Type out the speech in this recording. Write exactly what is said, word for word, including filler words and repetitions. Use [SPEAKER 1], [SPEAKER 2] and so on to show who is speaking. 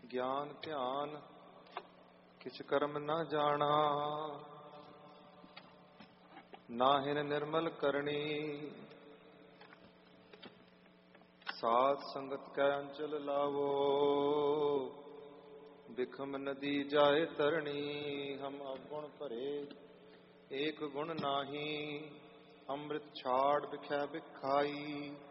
[SPEAKER 1] ਗਿਆਨ ਧਿਆਨ ਕਿਛ ਕਰਮ ਨਾ ਜਾਣਾ, ਨਾਹਿਨ ਨਿਰਮਲ ਕਰਨੀ। ਸਾਧ ਸੰਗਤ ਕੈ ਅੰਚਲ ਲਾਵੋ, ਬਿਖਮ ਨਦੀ ਜਾਏ ਤਰਣੀ। ਹਮ ਅਵਗੁਣ ਭਰੇ ਏਕ ਗੁਣ ਨਾਹੀ, ਅੰਮ੍ਰਿਤ ਛਾੜ ਬਿਖੈ ਬਿਖਾਈ।